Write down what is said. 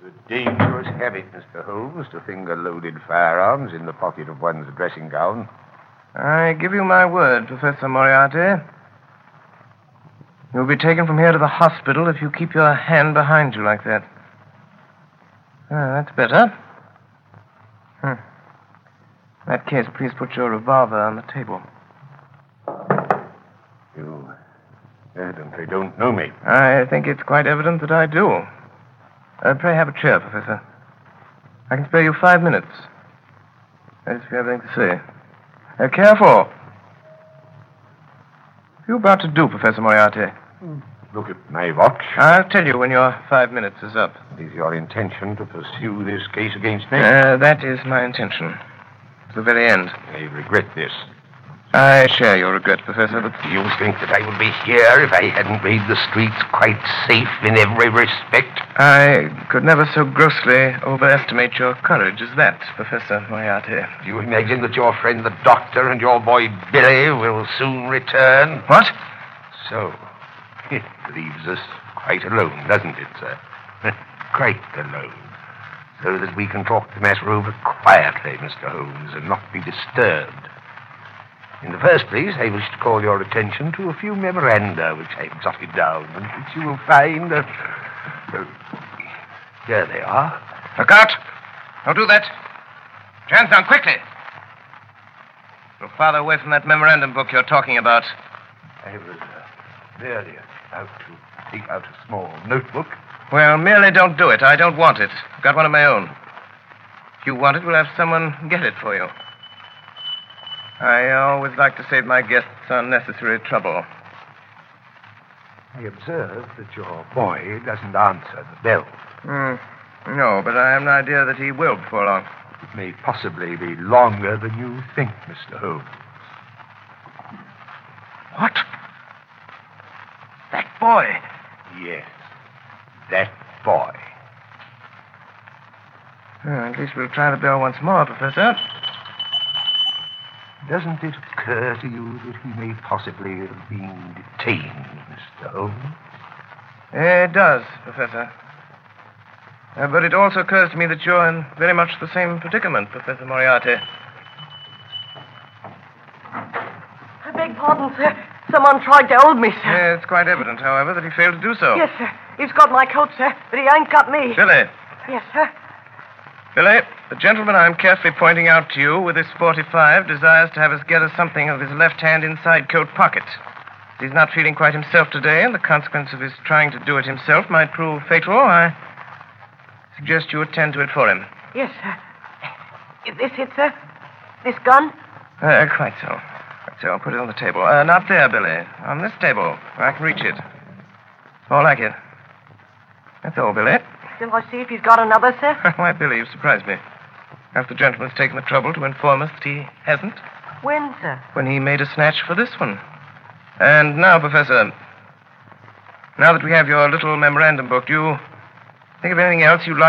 A dangerous habit, Mr. Holmes, to finger loaded firearms in the pocket of one's dressing gown. I give you my word, Professor Moriarty. You'll be taken from here to the hospital if you keep your hand behind you like that. That's better. In that case, please put your revolver on the table. You evidently don't know me. I think it's quite evident that I do. Pray have a chair, Professor. I can spare you 5 minutes. If you have anything to say. Careful. What are you about to do, Professor Moriarty? Look at my watch. I'll tell you when your 5 minutes is up. It is your intention to pursue this case against me? That is my intention. To the very end. I regret this. I share your regret, Professor, but... Do you think that I would be here if I hadn't made the streets quite safe in every respect? I could never so grossly overestimate your courage as that, Professor Moriarty. Do you imagine that your friend the doctor and your boy Billy will soon return? What? So, it leaves us quite alone, doesn't it, sir? Quite alone. So that we can talk the matter over quietly, Mr. Holmes, and not be disturbed. In the first place, I wish to call your attention to a few memoranda which I've jotted down, and which you will find... here they are. Look out! Don't do that. Hands down, quickly. Go farther away from that memorandum book you're talking about. I was merely about to take out a small notebook. Well, merely don't do it. I don't want it. I've got one of my own. If you want it, we'll have someone get it for you. I always like to save my guests unnecessary trouble. I observe that your boy doesn't answer the bell. No, but I have an idea that he will before long. It may possibly be longer than you think, Mr. Holmes. What? That boy? Yes, that boy. At least we'll try the bell once more, Professor. Doesn't it occur to you that he may possibly have been detained, Mr. Holmes? It does, Professor. But it also occurs to me that you're in very much the same predicament, Professor Moriarty. I beg pardon, sir. Someone tried to hold me, sir. It's quite evident, however, that he failed to do so. Yes, sir. He's got my coat, sir, but he ain't got me. Billy. Yes, sir. Billy, the gentleman I'm carefully pointing out to you with this .45 desires to have us gather something of his left hand inside coat pocket. He's not feeling quite himself today, and the consequence of his trying to do it himself might prove fatal. I suggest you attend to it for him. Yes, sir. Is this it, sir? This gun? Quite so. Quite so. I'll put it on the table. Not there, Billy. On this table, where I can reach it. More like it. That's all, Billy. Shall I see if he's got another, sir? Why, Billy, you surprised me. Half the gentleman's taken the trouble to inform us that he hasn't. When, sir? When he made a snatch for this one. And now, Professor, now that we have your little memorandum book, do you think of anything else you'd like